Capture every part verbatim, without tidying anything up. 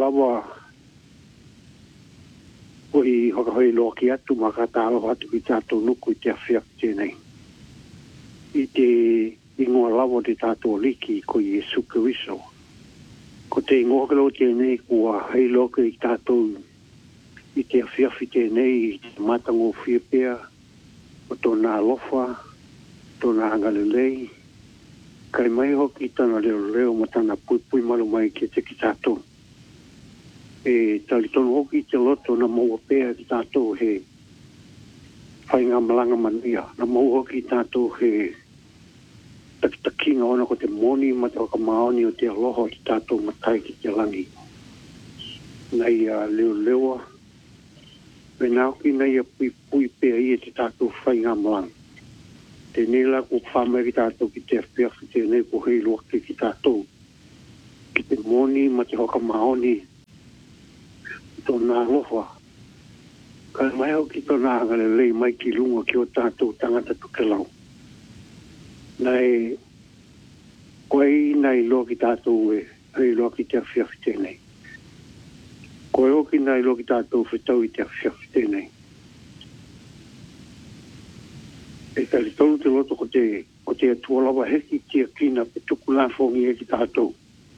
lava o i hoka hoi loa ki atu maka tālo atu ki tātou nuku i te awhiak tēnei. I te ingoa lava te tātou liki ko i Jesu Kiriso. Ko te ingoa kalo tēnei kua hei loka i tātou i te awhiawhi tēnei i te matango whiapea o tōna alofa, tōna angalelei. Kai mai hoki tana leo leo matana pui pui malu mai ki te ki tātou. E tali tono hoki te loto na maua pēa ki tātou he whainga malanga manuia. Na maua hoki tātou he takitakinga ona ko te moni ma te waka maoni o te aloha ki tātou matai ki te langi. Nei a uh, leo leoa. Pena hoki nei a pui pui pēa i te tātou whainga malanga. Te nela ko whamai ki tātou ki te awhiawhi te nei ko hei loake ki tātou. Ki te moni ma te hoka maoni tōna aloha. Kai mai au ki tōna angale lei mai ki lunga ki o tātou tangata tukelau. Nei, koe nei loa ki tātou e hei loa ki te awhiawhi te nei. Koe o ki nei loa ki tātou whetau i te awhiawhi te nei. E tali tonu te loto ko te, ko te atualawa heki tia kina pe tuku lafongi e ki tātou.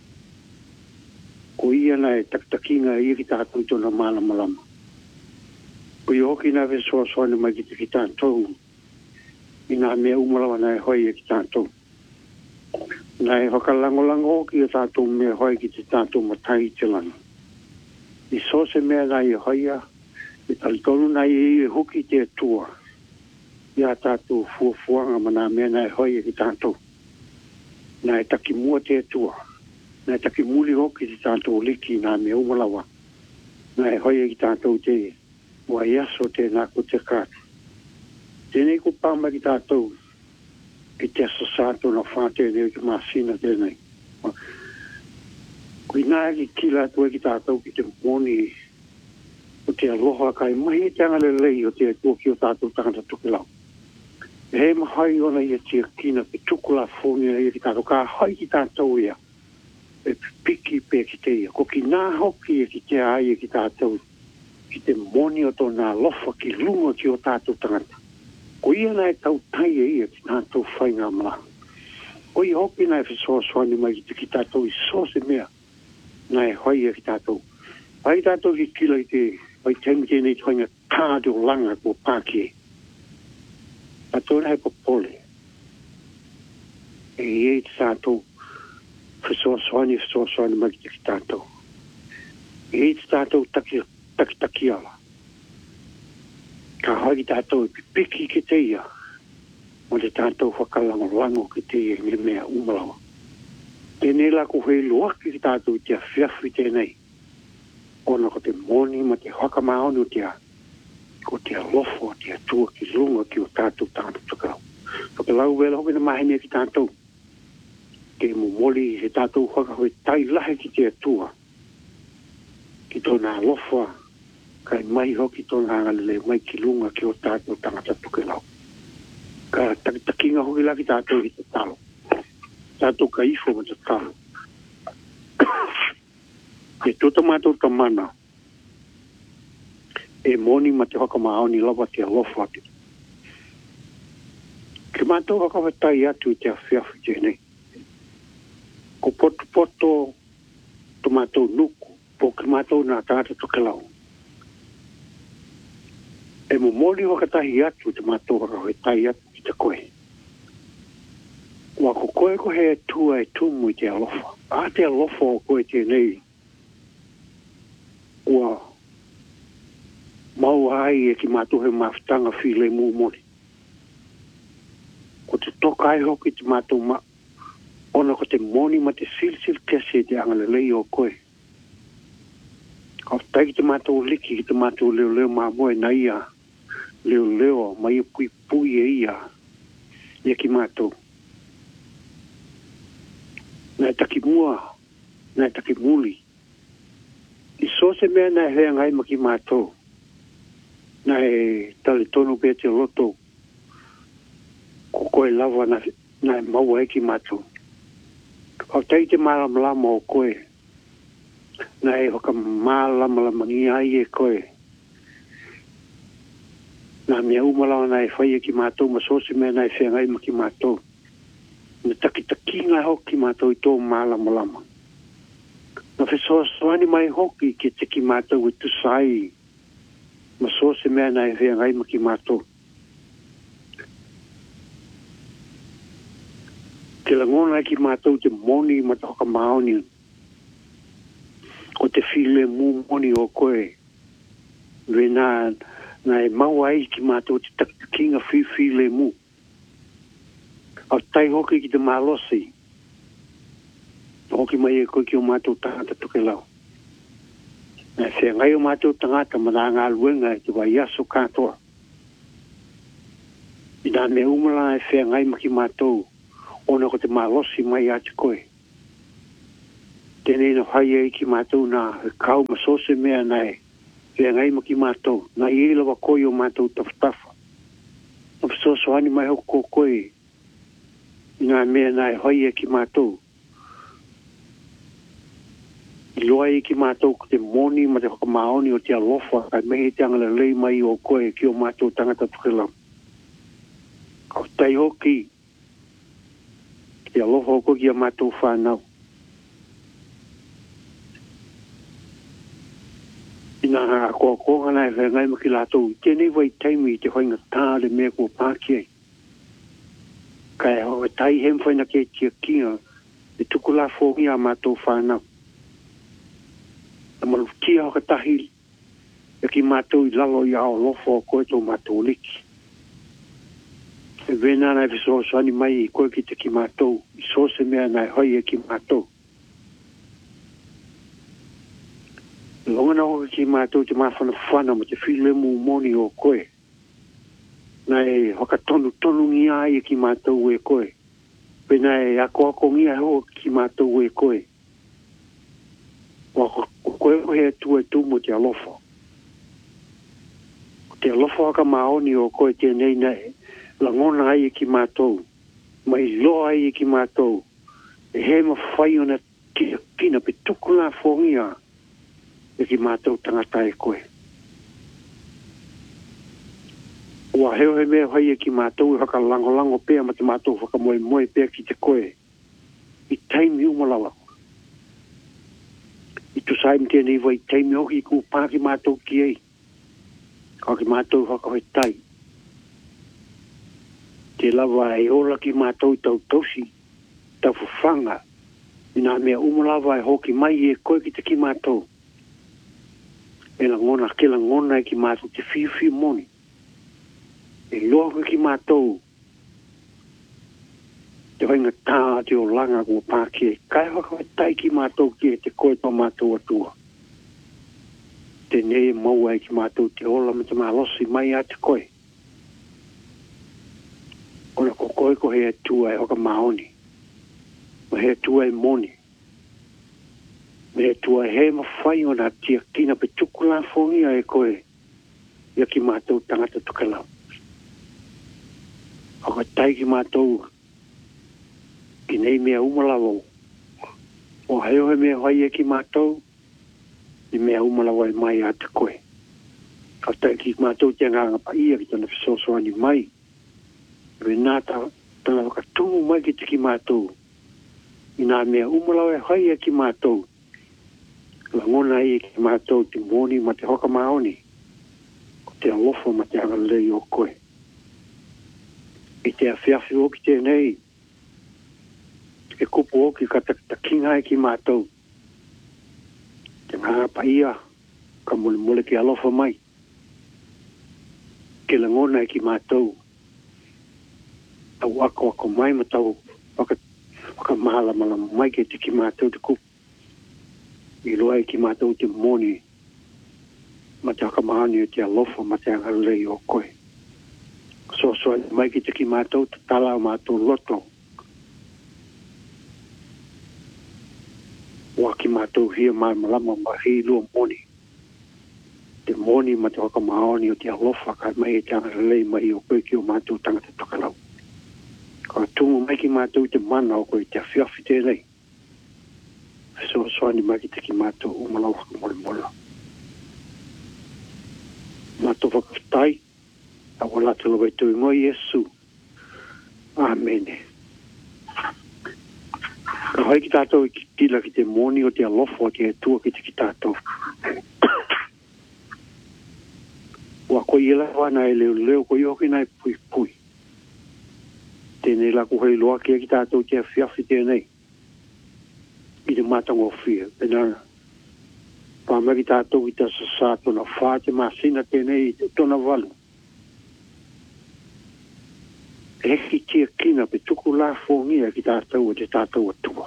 Ko ia na e taktakinga e ki tātou tona mana malama. Ko i hoki na ve soa soane mai ki te ki tātou. I nā mea umalawa na e hoi e ki tātou. Na e hoka lango lango ki e tātou mea hoi ki te tātou matai te lani. I so se mea na e hoia, e tali tonu na e hoki te atua. Ia tātou fuafuanga ma nā mea na e hoi e ki tātou. Na e taki mua te atua. Na e taki muli hoki te tātou liki nā mea umalawa. Na e hoi e ki tātou te wa iaso te nā ko te kātu. Tēnei ko pāma ki tātou ki te asa sātou na whāte neo ki māsina tēnei. Kui nā ki kila atu e ki tātou ki te moni o te aloha kai mahi te angale lei o te atua ki o tātou tangata tukilau. E he mahai ona i a tia kina pe tukula fōnia i ki tātou ka hai ki tātou ia. E piki pe ki te ia. Ko ki nā hoki e ki te ai e ki tātou ki te moni o tō nā lofa ki lunga ki o tātou tangata. Ko ia nai tau tai e ia ki tātou whainga mala. Ko i hoki nai whisoa soani mai ki te ki tātou i so se mea. Nai hoi e ki tātou. Pai tātou ki kila i te pai taimi tēnei tuainga tātou langa ko pākie. Tātou nai popole. E e te tātou whisoa soani whisoa soani mai ki te ki tātou. E e te tātou taki taki taki ala. Ka hoi tātou i piki ki te ia. Mo te tātou whakalango lango ki te ia me mea umalawa. Tēnei la ko hei luaki ki tātou i te awhiawhi tēnei. Ona ko te moni ma te whakamaonu te a. Ko te alofo, te atua ki lunga ki o tātou tātou tukau. Ka pe lau wela hoki na mahine ki tātou. Ke mo moli he tātou whakahoi tai lahe ki te atua. Ki tōna alofa. Kai mai hoki tōna angalele mai ki lunga ki o tātou tangata tukelau. Ka takitakinga hoki la ki tātou i te talo. Tātou ka ifo ma te talo. E tōta mātou ta mana. E moni ma te haka maaoni lawa te alofa ake. Ke mātou haka watai atu i te awhiawhi tēnei. Ko poto poto to mātou nuku. Po ke mātou nā tātou tukelau. E mo mori waka tahi atu te mātou waka hoi tahi atu ki te koe. Wa ko koe ko he tua e tumu i te alofa. A te alofa o koe tēnei. Wa mau ai e ki mātou he mawhitanga while mū mori. Ko te toka ai hoki te mātou ma. Ona ko te moni ma te silsil kese te angalelei o koe. Ka tai te mātou liki ki te mātou leo leo mā moe na ia. Leo leo mai pui pui e ia ia ki mātou. Nai taki mua, nai taki muli. I so se mea nai hea ngai ma ki mātou. Nai tali tonu pe te loto. Ko koe lava nai, nai maua e ki mātou. Au tei te maram lama o koe. Na e hoka mālama la mangi ai e koe. Na mea umala na e whaia ki mātou masosi mea na e whengai ma ki mātou. Na taki taki ngai hoki mātou i tō mālama lama. Na whesoa soani mai hoki ki te ki mātou i tusai. Masosi mea na e whengai ma ki mātou. Ke la ngona ki mātou te moni ma te hoka maoni. O te while mu moni o koe. Ve na, na e mau ai ki mātou te takinga whi while mu. Au tai hoki ki te malosi. Hoki mai e koe ki o mātou tangata tuke lau. Na se ngai o mātou tangata ma nā ngā luenga e te wai aso katoa. I nā me umala e whea ngai ma ki mātou. Ona ko te malosi mai ati koe. Tēnei na whai e ki mātou na kau masose mea nei. Whea ngai ma ki mātou. Na i lawa koe o mātou tawhatafa. Na whasoso ani mai hoko koe. I ngā mea nei whai e ki mātou. I loa e ki mātou ko te moni ma te hoka maoni o te alofa. Kai mehe te angala lei mai o koe ki o mātou tangata tukelam. Kau tai hoki. Te aloha ko ki a mātou whānau. Ina ha ko ko ngana e ngai ma ki lātou. Tēnei wai taimi te whainga tāre mea ko pākie. Kai ho e tai hem whaina ke tia kia. E tuku la fōki a mātou whānau. A malu kia hoka tahi. E ki mātou i lalo i ao lofo koe tō mātou liki. E vena nai visoso ani mai i koe ki te ki mātou. I sose mea nai hoi e ki mātou. Longa na hoka ki mātou te mawhana whana ma te while mu moni o koe. Nai hoka tonu tonu ngi ai e ki mātou e koe. Pena e ako ako ngi ai ho ki mātou e koe. Wako koe koe e tu e tu mo te alofa. Te alofa haka maoni o koe tēnei nei. La ngona ai ki mātou, mai loa ai ki mātou, e he ma whai ona ki kina pe tuku la whongia e ki mātou tangata e koe. Ua heo he mea whai e ki mātou i haka lango lango pēa ma te mātou whaka moe moe pēa ki te koe. I taimi umalawa. I tu saim tēnei wai taimi hoki i ku pāki mātou ki ei. Ka ki mātou whaka hoi tai. Te lawa e ola ki mātou tau tausi, tau whanga. I nā mea umalawa e hoki mai e koe ki te ki mātou. E la ngona, ke la ngona e ki mātou te whiu whiu moni. E loa koe ki mātou. Te wainga tā te o langa kua pāke. Kai haka e tai ki mātou ki e te koe tō mātou atua. Te ne e maua e ki mātou te ola ma te malosi mai a te koe. Ona ko koe ko hea tua e hoka maoni. Ma hea tua e moni. Ma hea tua e he mawhai ona tia kina pe tuku la whongia e koe. Ia ki mātou tangata tukalau. Hoka tai ki mātou. Ki nei mea umalawo. O heo he mea hai e ki mātou. I mea umalawo e mai a te koe. Ka tai ki mātou te nganga pa ia ki tana whisosoani mai. Re nā tana waka tungu mai ki te ki mātou. I nā mea umalaw e hai e ki mātou. La ngona e ki mātou te moni ma te hoka maoni. Ko te alofa ma te agalei o koe. I te awhiawhi o ki tēnei. E kupu o ki kata ta kinga e ki mātou. Te ngā pa ia. Ka mole mole ki alofa mai. Ke la ngona e ki mātou. Tau ako ako mai ma tau waka, waka mahala mala mai ke te ki mātou te kupu. I loa e ki mātou te moni ma te haka mahani o te alofa ma te agalei o koe. So so mai ki te ki mātou te tala o mātou loto. Wa ki mātou hia mai malama ma hei lua moni. Te moni ma te haka mahani o te alofa ka mai e te agalei mai o koe ki o mātou tangata tokalau. Ka tungu mai ki mātou te mana o koe te awhiawhi tēnei. so so ni mai te ki mato o malau ko mo mo mato fakai a wala te lo tu mo Yesu amen ka hai ki tato ki tila ki te moni o te alofo te tua ki te ki tato wa ko yela wana e leo leo ko yoki nai pui pui tēnei la ku hei loa ki ki tato te fiafi tēnei i te matango fia pena pa me ki tato ki ta sa tona wha te masina tēnei i tona walu e ki tia kina pe tuku la fongia ki tātou o te tātou atua.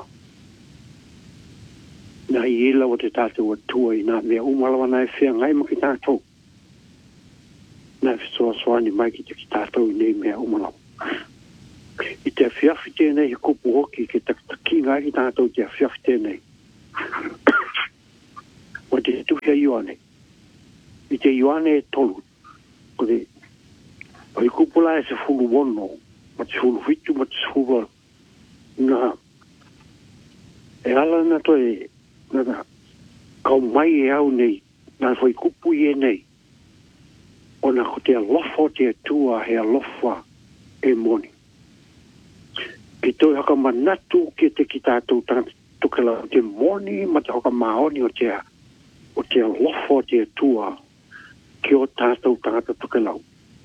Nā i ela o te tātou atua i nā mea umalawana e whea ngai ma ki tātou. Nā whisoa soani mai ki te ki tātou i nei mea umalawa. I te whiawhi tēnei he kupu hoki ke takitaki ngai ki tātou te whiawhi tēnei. O te tuhia Ioane. I te Ioane e tolu. Ko te o i kupula e se fulu wono. Ma te fulu hitu, ma te fulu nā. E ala na to e, nā, kau mai e au nei, nā fai kupu i e nei. O nā ko te alofa o te atua he alofa e moni. Ki toi haka manatu ki te ki tātou tukela o te moni, ma te haka maoni o te, o te alofa o te atua ki o tātou tangata tukelau.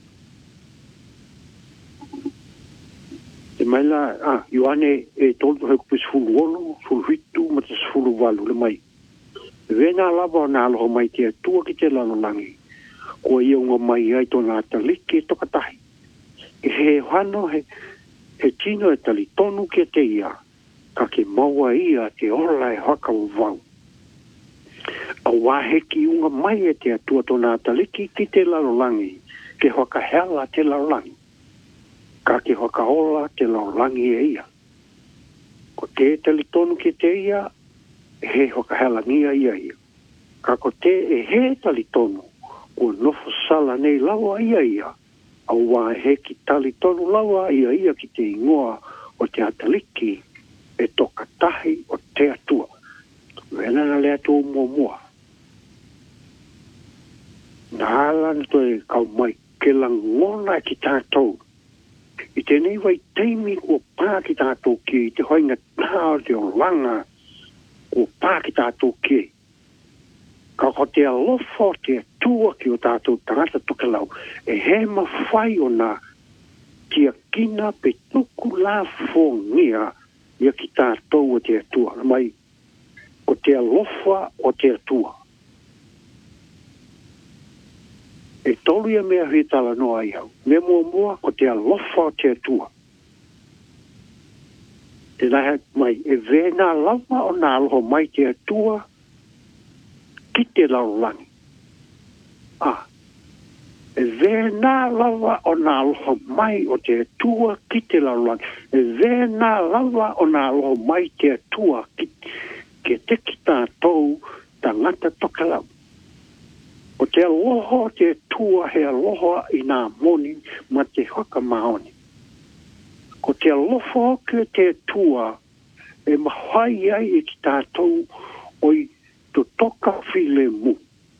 E mai la, ah, Ioane e tolu hei kupis fulu ono, fulu hitu, ma te fulu walu le mai. E nā lava o nā aloha mai te atua ki te lalolangi. Ko ia unga mai ai tō nā taliki e tokatahi. E he hano, he, he tino e tali tonu ki te ia, ka ke maua ia te ola e haka o vau. A waheki unga mai e te atua tō nā taliki ki te lalolangi, ke haka hela te lalolangi. Ka ke haka ola te lalolangi e ia. Ko te tali tonu ki te ia, he haka hela nia ia ia. Ka ko te e he tali tonu, ko nofo sala nei lawa ia ia, au wā he ki tali tonu lawa ia ia ki te ingoa o te ataliki e toka tahi o te atua. Wena na lea tō mua mua. Nā alana to e kau mai ke langona ki tātou. I tēnei wai teimi kua pā ki tātou ki, te hoinga tāo te o langa kua pā ki tātou ki. Ka ko te alofa te atua ki o tātou tangata tukelau, e he mawhai o nā kia kina pe tuku la fongia ia ki tātou o te atua. Mai, o te alofa o te atua. E tolu ia mea hui tala no ai au. Me mua mua ko te alofa o te atua. Te nahe mai, e vena lava o nā aloha mai te atua ki te laulangi. Ah, e vena lava o nā aloha mai o te atua ki te laulangi. E vena lava o nā aloha mai te atua ki, ki te ki tātou tangata tokelau. O te aloha o te atua he aloha i nā moni ma te haka maoni. Ko te aloha o ke te atua e mahai ai e ki tātou oi to toka while mu.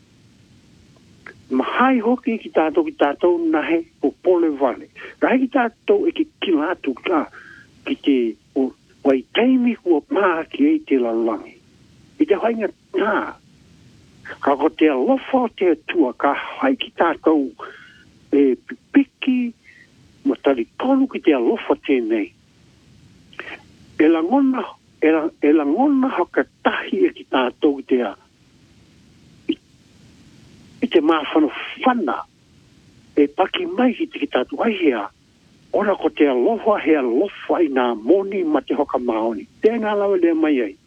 Mahai hoki ki tātou ki tātou nahe o pole vale. Rai ki tātou e ki kilatu ka ki te o wai teimi kua pā ki e te lalangi. I te hainga tā. Ka ko te alofa o te atua, ka hai ki tātou e pipiki ma tari tonu ki te alofa tēnei. E langona, e, la, e langona haka tahi e ki tātou ki te a. I, i te māwhana whana e paki mai ki te ki tātou ai hea. Ora ko te alofa he alofa i nā moni ma te hoka maoni. Tēnā lawa lea mai ai.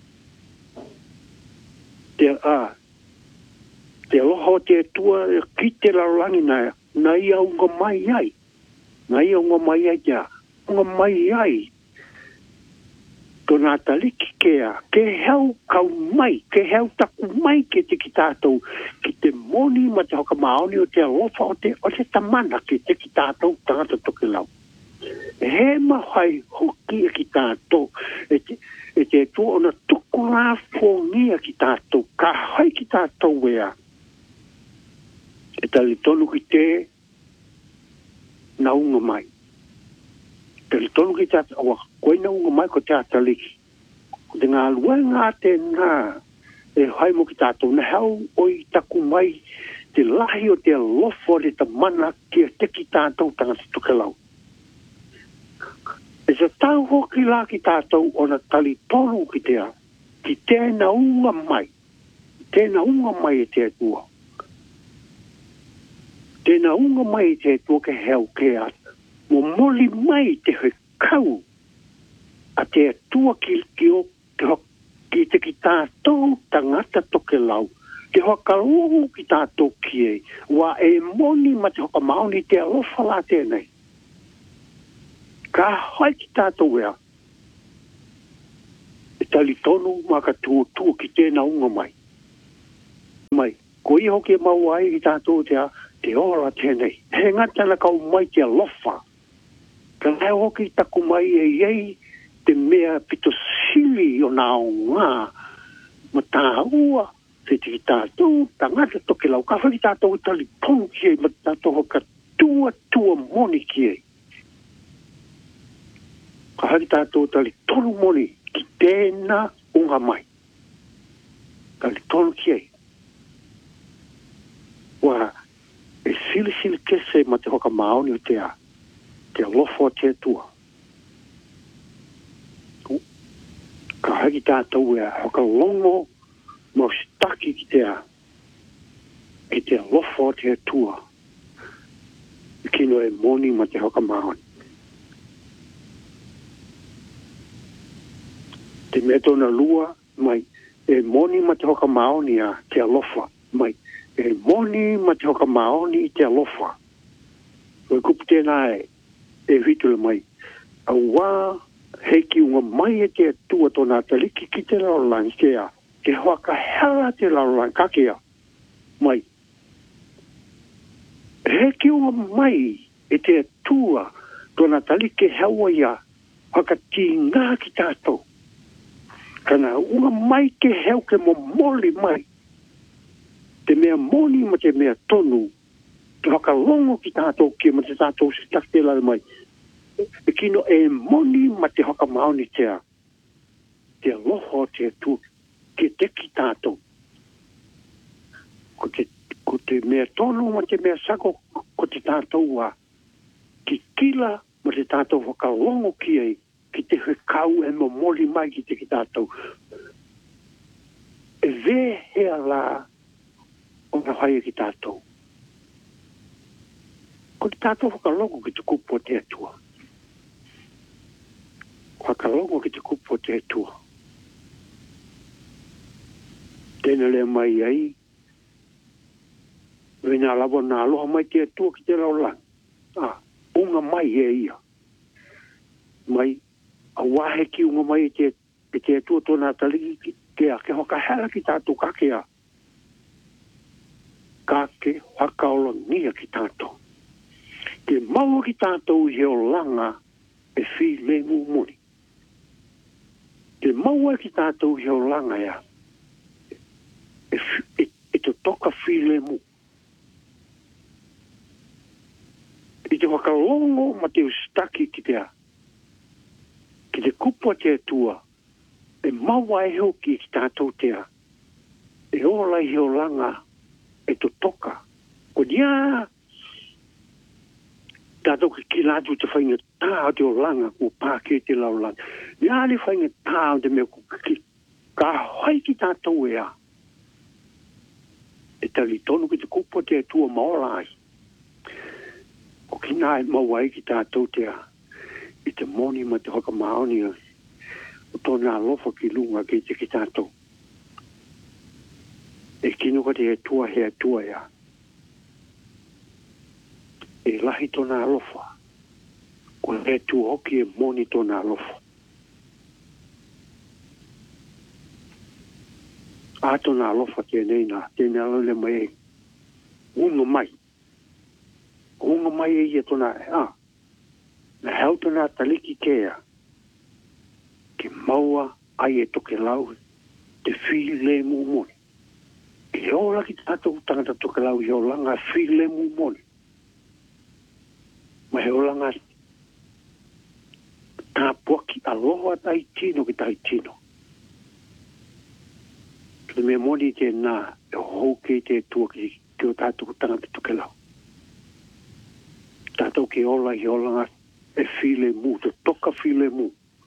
Te a. Te aloha o te atua ki te larangi na, na ia unga mai ai. Na ia unga mai ai kia. Unga mai ai. Ko nā taliki kea. Ke hau kau mai. Ke hau taku mai ke te ki tātou. Ki te moni ma te hoka maoni o te alofa o te, o te tamana ki te ki tātou tangata toke lau. E he mahai hoki e ki tātou. E te, e te tu ona tuku la fongia ki tātou, ka hai ki tātou wea. E tali tonu ki te na unga mai. Tali tonu ki tātou, awa, koe na unga mai ko te ataliki. Ko te ngā lua ngā te ngā, e hai mo ki tātou, na hau oi taku mai, te lahi o te lofo le ta mana ki te ki tātou tangata tuke lau. E se tau hoki la ki tātou o na tali tonu ki tea, ki tēna unga mai, tēna unga mai e te tua. Tēna unga mai e te tua ke heo ke ata. Mo moli mai te he kau, a te tua ki ki o ki, ho, ki te ki tātou tangata toke lau. Te hoka lohu ki tātou ki e, wa e moni ma te hoka maoni te alofa la tēnei. Ka hai ki tātou ea. E tali tonu ma ka tua tua ki tēna unga mai. Mai, ko i hoki e mau ai ki tātou te a, te ora tēnei. He ngatana kau mai te alofa. Ka lai hoki taku mai e iei te mea pito sili o nā o ngā. Ma tā ua, te te ki tātou, ta ngata toke lau. Ka whaki tātou i tali tonu ki e, ma tātou hoka tua tua moni ki e. Ka haki tātou tali tonu moni ki tēnā unga mai. Tali tonu ki e. Wa, e sili sili kese ma te hoka maoni o te a. Te alofo te tua. Ka haki tātou e hoka longo mo staki ki te a. E te alofo te tua. Kino e moni ma te hoka maoni. Te mea tona lua, mai, e moni ma te hoka maoni a te alofa, mai, e moni ma te hoka maoni te alofa. Oi kupu tēnā e, e vitule mai, a wā heiki unga mai e te tua tona taliki ki te laulang te a, te hoka hela te laulang kakea, mai. Heiki unga mai e te tua tona taliki hewa ia, haka ti ngā ki tātou. Kana unga mai ke heu ke mo moli mai. Te mea moni ma te mea tonu. Te haka longo ki tātou ki ma te tātou se taktela mai. E kino e moni ma te haka maoni tea. Te loho te tu. Ke te ki tātou. Ko te, ko te mea tonu ma te mea sako ko te tātou a. Ki kila ma te tātou haka longo ki ei. Ki te kau e mo moli mai ki te ki tātou. E ve hea la o na haia ki tātou. Ko te tātou whakalongo ki te kupo te atua. Whakalongo ki te kupo te atua. Tēnā lea mai ai. Wena lawa nā aloha mai te atua ki te laulang. Ah, unga mai e ia. Mai, a wahe ki unga mai te e te atua tōna taliki ki te a ke hoka hela ki tātou kakea. Kake whakaola ngia ki tātou. Te maua ki tātou i heo langa e whi le mu muni. Te maua ki tātou i heo langa ea. E, e, e te toka whi le mu. I te whakalongo ma te ustaki ki te a. Ki te kupa te atua, e maua e hoki ki tātou tea. E ola i heo langa, e to toka. Ko dia, tātou ki ki lātu te whainga tā o te o langa, ko pāke te lau langa. Ia li whainga tā o te mea ko ki, ka hai ki tātou ea. E tali tonu ki te kupa te atua maola ai. Ko ki nā e maua i ki tātou tea. I te moni ma te hoka maoni o tōna alofa ki lunga ki te ki tātou. E kino ka te he tua hea tua ea. E lahi tōna alofa. Ko he tua hoki e moni tōna alofa. A tōna alofa tēnei nā, tēnei alole mai e. Unga mai. Unga mai e ia tōna e. Na hau tōna taliki kea. Ke maua ai e toke lau te file mu moni. E ola ki tātou tangata toke lau i o langa file mu moni. Ma he o langa tā puaki aloha tai tino ki tai tino. Te me moni te nā e hou ke te tua ki te o tātou tangata toke lau. Tātou ke ola i o langa e file mu, te toka file mu.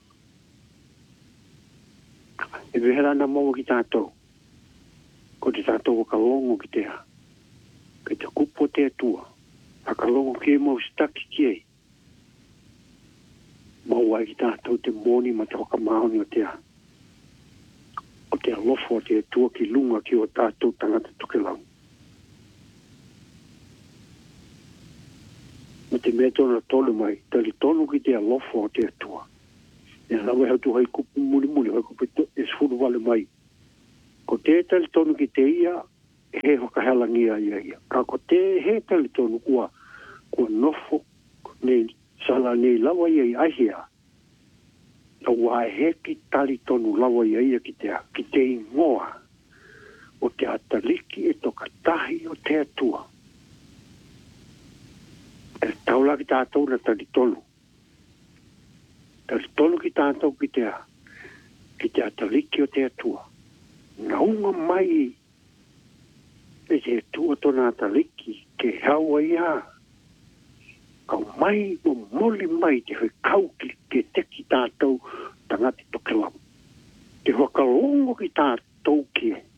E vehera na mau ki tātou. Ko te tātou ka longo ki te ha. Ke te kupo te atua. A ka longo ke mau staki ki ei. Mau ai ki tātou te moni ma te waka maoni o te ha. O te alofo o te atua ki lunga ki o tātou tangata tuke lau. Ma te mea tona tolu mai, tali tonu ki te alofo o te atua. E lawe hau tu hai kupu muli muli, hai kupu e sfuru wale mai. Ko te tali tonu ki te ia, he hoka helangia ia ia. Ka ko te he tali tonu kua, kua nofo, ne sala ne lawa ia i ahia. Na wā he ki tali tonu lawa ia ia ki te, ki te ingoa. O te ataliki e toka tahi o te atua. E taula ki tātou na tali tonu. Tali tonu ki tātou ki te, ki te ataliki o te atua. Na unga mai e te atua tona ataliki ke haua ia. Kau mai o moli mai te hui kau ki ke teki tātou tangati toke lau. Te wakalongo ki tātou ki e.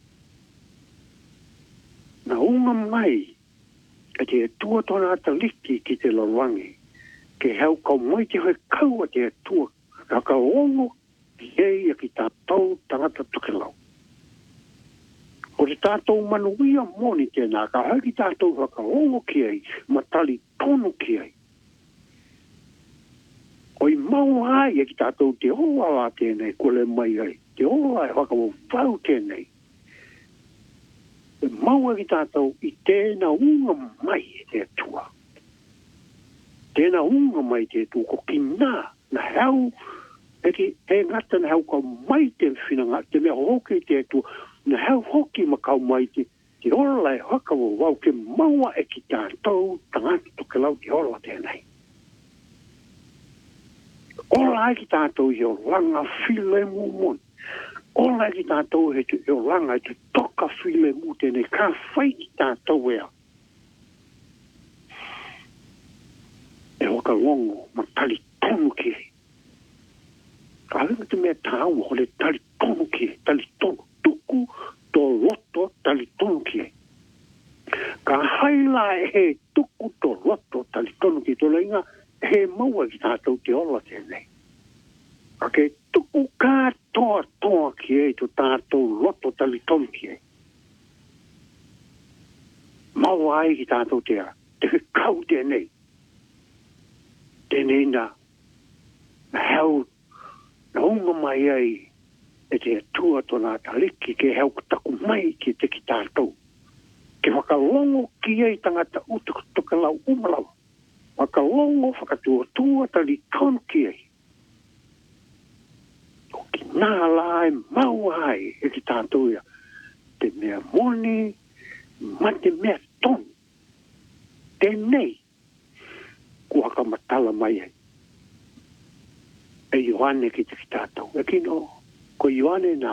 Na unga mai e te atua tona ataliki ki te lawangi. Ke hau kau mai te hui kau a te atua. Wakalongo ki ei a ki tātou tangata toke lau. O te tātou manuia moni tēnā, ka hau ki tātou wakalongo ki ei, matali tono ki ei. O i mau ai e ki tātou te hoa la tēnei, kule mai ai. Te hoa e whakamo whau tēnei. E mau e ki tātou i tēnā unga mai e te atua. Tēnā unga mai te atua, ko ki nā, na hau, e ki he ngata na hau kau mai te whinanga, te mea hoki te atua, na hau hoki ma kau mai te, te ola e whakamo wau, ke maua e ki tātou, tangati toke lau te ola tēnei. Ola e ki tātou i o langa file mu mon. Ola e ki tātou he tu i o langa e tu toka file mu tēnei. Ka whai ki tātou ea. E hoka longo ma tali tonu ki e. Ka haringa te mea tāua ho le tali tonu ki e. Tali tonu. Tuku to loto tali tonu ki e. Ka haila e he tuku to loto tali tonu ki e. Tō leinga he maua ki tātou te ola tēnei. A ke tuku kā toa toa ki e to tātou loto tali tonu ki e. Maua ai ki tātou te a, te kau tēnei. Tēnei na, na hau, na unga mai ai, e te atua tona taliki ke hau taku mai ki te ki tātou. Ke whakalongo ki ei tangata utuku tuka lau umalau. Whakalongo whakatua tua tali tonu ki ei. O ki nā lai mau ai e ki tātou ia. Te mea moni, ma te mea tonu. Tēnei, kua ka matala mai ai. E Ioane ki te ki tātou. E kino, ko Ioane nā,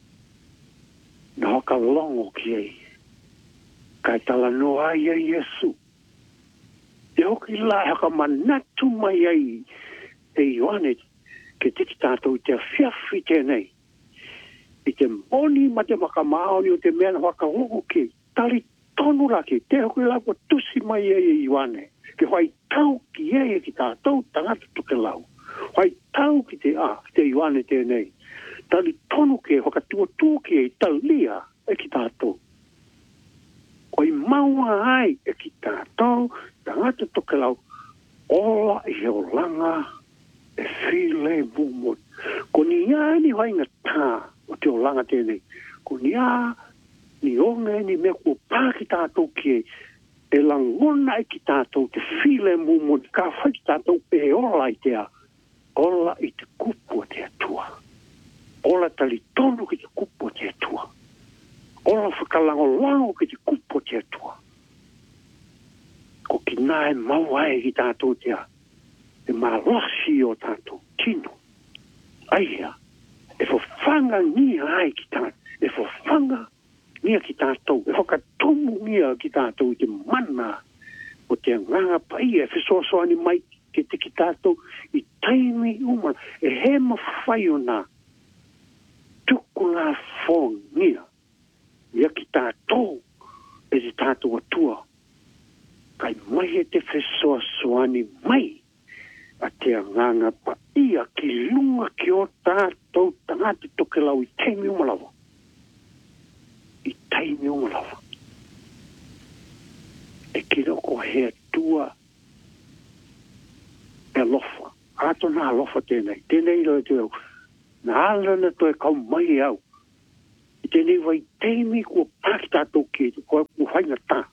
na whakalongo ki ei. Kai tala no ai ai Yesu. E hoki la haka manatu mai ai e Ioane ke tiki tātou te whiawhi tēnei. I te moni ma te makamaoni o te mea na whakalongo ki. Tali tonu raki, te hoki la ko tusi mai ai e Ioane. Ke whai tau ki e ki tātou tangata tuke lau. Whai tau ki te a, te Ioane tēnei. Tali tonu ki e whakatua tū ki e talia e ki tātou. Koi maua ai e ki tātou, tangata toke lau, ola i heo langa e while mumon. Ko ni a ni hoinga tā o te o langa tēnei. Ko ni a ni onge ni mea kua pā ki tātou ki e, e langona e ki tātou te while mumon, ka whai ki tātou e ola i te a, ola i te kupu te atua. Ola tali tonu ki te kupo te atua. Ola whakalango lango ki te kupo te atua. Ko ki nāe mau ai ki tātou te a. E mā lasi o tātou tino. Aia. E whawhanga nia ai ki tātou. E whawhanga nia ki tātou. E whakatomu nia ki tātou i te mana. O te nganga paia. E whesoasoani mai ke te ki tātou. I taimi umana. E he mawhai o nā. Tuku la fong nia. Ia ki tātou. E te tātou atua. Kai mai e te whesoa soani mai. A te nganga pa ia ki lunga ki o tātou tangata toke lau i teimi umalawa. I teimi umalawa. E kino ko hea tua e lofa. Ato nā lofa tēnei. Tēnei roi te au. Nā alana to e kau mai au. I tēnei wai teimi kua pāki tātou ki kua whainga tā.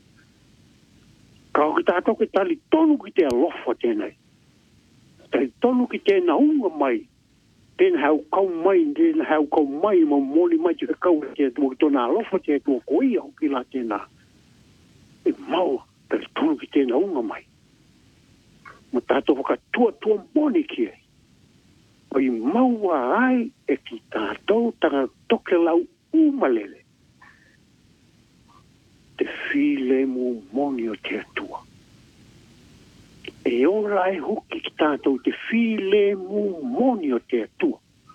Kau ki tātou ki tali tonu ki te alofa tēnei. Tai tonu ki tēnā unga mai. Tēnā hau kau mai, tēnā hau kau mai, ma moli mai te kau te tua ki tōna alofa te tua koi au ki la tēnā. E mau, tai tonu ki tēnā unga mai. Ma tātou waka tua tua moni ki e. O i maua ai e ki tātou tanga toke lau umalele. Te while mu moni o te atua. E ora e hoki ki tātou te while mu moni o te atua.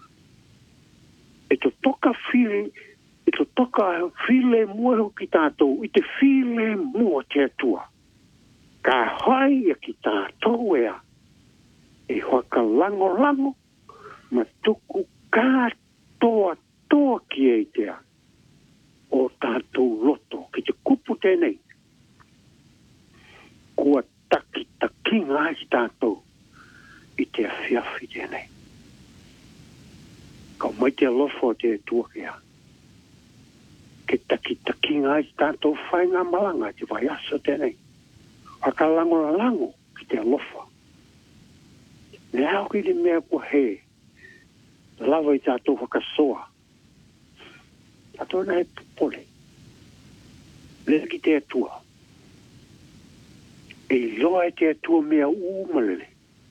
E to toka while, e to toka while mu e hoki tātou i te while mu o te atua. Ka hai e ki tātou ea. E hoaka lango lango, ma tuku kātoa toa ki e tea. O tātou loto, ki te kupu tēnei. Kua taki takinga ai ki tātou i te awhiawhi tēnei. Kau mai te alofo te tuakea. Ke taki takinga ai ki tātou whainga malanga te vai asa tēnei. Haka lango la lango ki te alofo. Ne hao ki te mea kua he. Lawa i tātou whakasoa. Tātou na he pupole. Lea ki te atua. E loa e te atua mea umalele.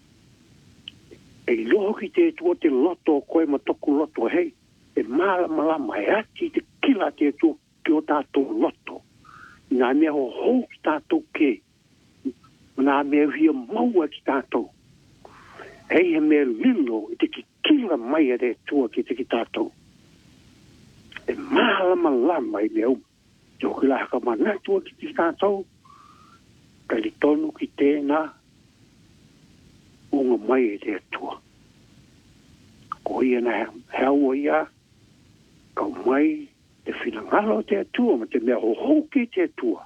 E loa ki te atua te loto koe ma toku loto hei. E mala malama e ati te kila te atua ki o tātou loto. Nā mea ho hou ki tātou ke. Nā mea hia maua ki tātou. Hei he mea lilo i te ki kila mai e te atua ki te ki tātou. E mala malama i mea umu. Te hoki la haka manatua ki te tātou. Ka li tonu ki tēnā. Unga mai e te atua. Ko ia na heaua ia. Kau mai te whinangalo te atua. Ma te mea hoho ki te atua.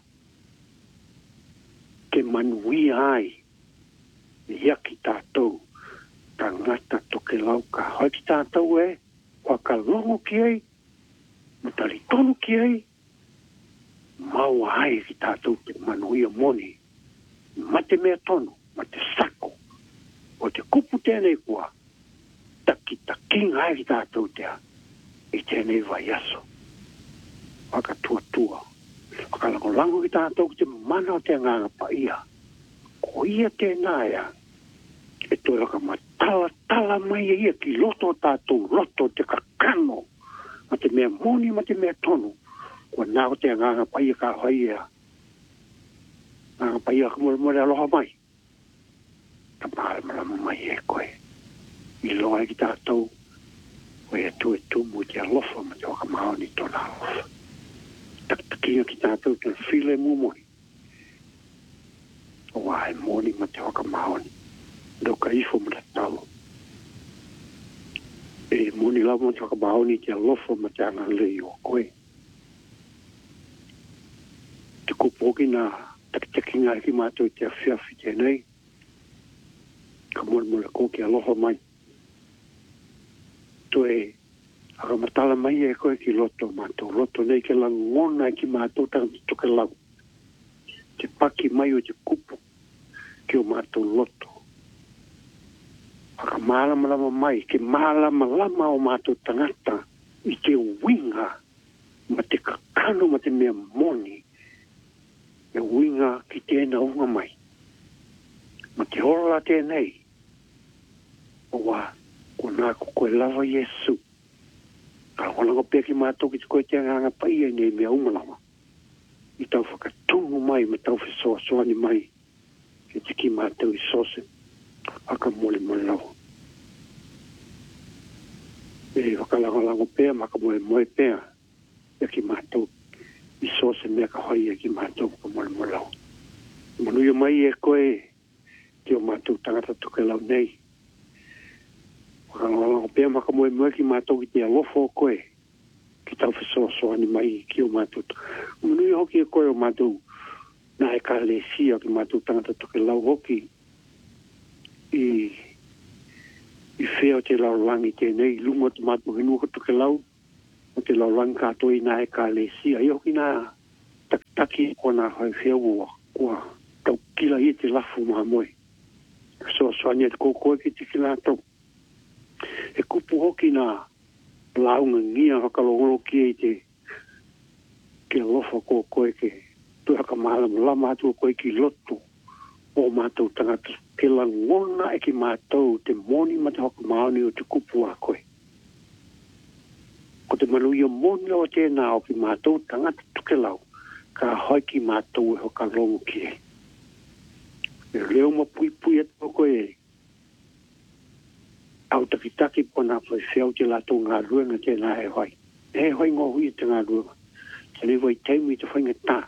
Ke manui ai. Ia ki tātou. Ka ngata toke lau ka hoi ki tātou e. Wa ka longo ki ei. Ma tali tonu ki ei. Mau ai ki tātou te manuia moni. Ma te mea tonu, ma te sako. O te kupu tēnei kua. Taki takinga ai ki tātou tea. I tēnei vai aso. Waka tua tua. Waka lango lango ki tātou ki te mana o te nganga pa ia. Ko ia tēnā ea. E toi waka matala tala mai ia ki loto tātou. Loto te kakano. Ma te mea moni, ma te mea tonu. Kua nāo te nganga paia ka hoi ea. Nganga paia ka mora mora aloha mai. Ka maara mara mai e koe. I loa ki tātou. Koe e tu e tu mu te alofa ma te waka maoni tona alofa. Tak takinga ki tātou te while mu moni. O wae moni ma te waka maoni. Doka ifo ma te talo. E moni lau ma te waka maoni te alofa ma te anga lei o koe. Te kupoki nā takitakinga ki mātou te awhiawhi tēnei. Ka mora mora kōki aloha mai. Toe, haka matala mai e koe ki loto mātou. Loto nei ke langona ki mātou tangi toke lau. Te paki mai o te kupu ki o mātou loto. Aka malama lama mai, ke malama lama o mātou tangata i te winga ma te kakano ma te mea moni. E winga ki tēna unga mai. Ma te hora tēnei, o wā, ko nā ko koe lava Yesu. Ka whananga pēki mātou ki te koe te nganga pai e nei mea umalama. I tau whakatungu mai, ma tau whesoa soani mai, ke te ki mātou i sose, aka mole mo lau. E whakalangalango pēr, maka moe moe pēr, e ki mātou i sose mea ka hoi e ki mātou ka mole mo lau. Manuia mai e koe, te o mātou tangata tuke lau nei. Whakalangalango pēr, maka moe moe ki mātou ki te alofo koe, ki tau whesoa soani mai ki o mātou. Manui hoki e koe o mātou nā e ka le sia ki mātou tangata toke lau hoki i i whea o te lau langi tēnei lunga te mātou hinua ka toke lau o te lau langi kātou i nā e ka le sia i hoki nā takitaki ko nā hoi whea ua kua tau kila i te lafu mā moe so soani e te kōkoe ki te ki nā tau e kupu hoki nā launga ngia whakalongolo ki e te ke lofa ko koe ke tuaka mahala lama atu koe ki lotu o mātou tangata ke langona e ki mātou te moni ma te hoka maoni o te kupu a koe. Ko te manu i o moni o tēnā o ki mātou tangata tuke lau ka hoi ki mātou e hoka longo ki e. E leo ma pui pui atu koe e au takitaki po nā whai whiau te lato ngā ruenga tēnā e hoi. E hoi ngō hui te ngā ruenga. Te lewa i teimi te whainga tā.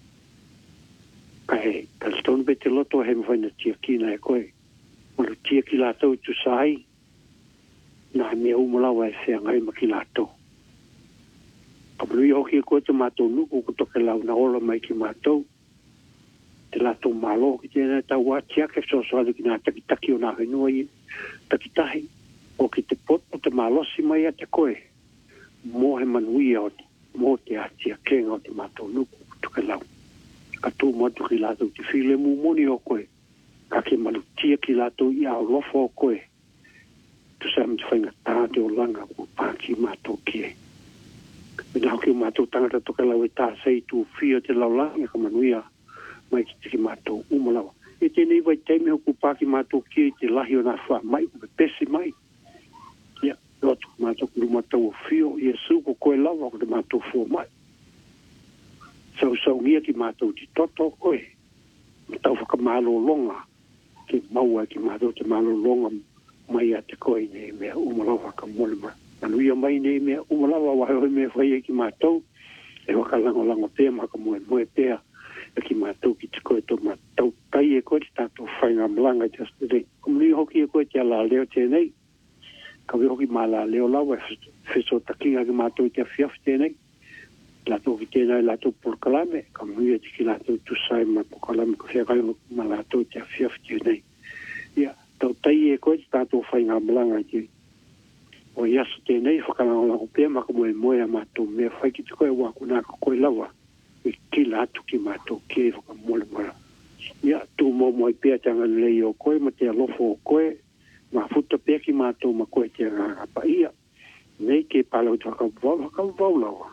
Ka he, ka stonu pe te loto he mwhai na tia kina e koe. Manu tia ki lato tu sai. Nā mea umalawa e whea ngai ma ki lato. Ka manu i hoki e koe te mātou nuku ko toke lau na ola mai ki mātou. Te lato malo ki tēnā tau wā tia ke so soale ki nā takitaki o nā whenua i. Takitahi, o ki te poto te malosi mai a te koe, mō he manuia o te, mō te atia kenga o te mātou nuku, tuke lau. Ka tū motu ki lātou te while mū moni o koe, ka ke malutia ki lātou i au lofo o koe, tu sa mtu whainga tāte o langa o pāki mātou kie. Mina hoki o mātou tangata tuke lau e tā sei tū whio te lau langa ka manuia mai ki tiki mātou umalawa. E tēnei vai teime hoku pāki mātou kia i te lahi o nā wha mai, me pesi mai. Ia, rotu mātou kuru mātou o whio, i e sūko koe lawa o te mātou fua mai. Sau sau ngia ki mātou ti toto koe, mātou whaka mālo longa, ki maua ki mātou te mālo longa mai a te koe nei mea umalawa ka mole mai. Manuia mai nei mea umalawa wahoi mea whai e ki mātou, e waka lango lango pēr maka moe moe pēr, e ki mātou ki te koe tō mātou kai e koe te tātou whainga mlanga te astere. Kumuni hoki e koe te ala leo tēnei. Kawi hoki mā la leo lau e wheso takinga ki mātou te awhiawhi tēnei. Lātou ki tēnei lātou pulkalame. Kamuni e tiki lātou tusai ma pukalame ko whiakai ma lātou te awhiawhi tēnei. Ia, tau tai e koe te tātou whainga mlanga te. O iaso tēnei whakalango lango pēr maka moe moe a mātou mea whai ki te koe wāku nā ka koe lawa. E ki lātu ki mātou ke whaka mole mora. Ia, tū mō moi pēr tanga lei o koe, ma te alofo o koe, ma futa pēr ki mātou ma koe te ngā pa ia. Nei ke pālau te whaka wau, whaka wau lawa.